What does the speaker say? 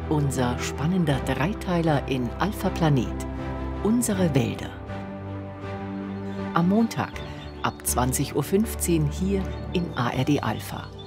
Unser spannender Dreiteiler in Alpha Planet. Unsere Wälder. Am Montag ab 20:15 Uhr hier in ARD Alpha.